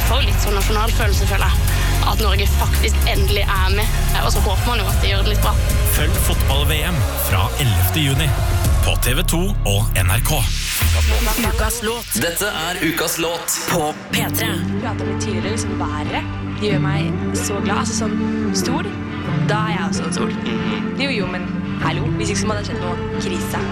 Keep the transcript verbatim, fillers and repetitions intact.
får litt sånn nasjonalfølelse, føler jeg. At Norge faktisk endelig er med, og så håper man jo at de gjør det litt bra. Følg fotball-V M fra ellevte juni på T V to og N R K. Ukas låt. Dette er Ukas låt På P tre. Jeg pratet litt tidligere, liksom været. Det gjør meg så glad, altså sånn stol. Da er jeg også en stol. Jo, jo, men hallo, hvis ikke så må det skjedd noe krise.